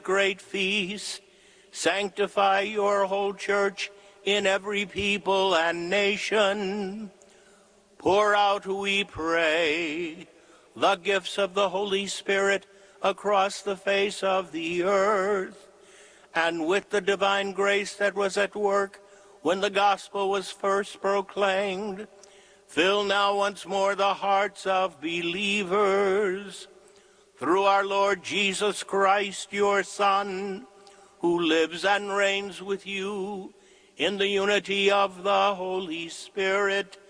great feast. Sanctify your whole church in every people and nation. Pour out, we pray, the gifts of the Holy Spirit across the face of the earth, and with the divine grace that was at work when the gospel was first proclaimed, fill now once more the hearts of believers. Through our Lord Jesus Christ, your Son, who lives and reigns with you in the unity of the Holy Spirit,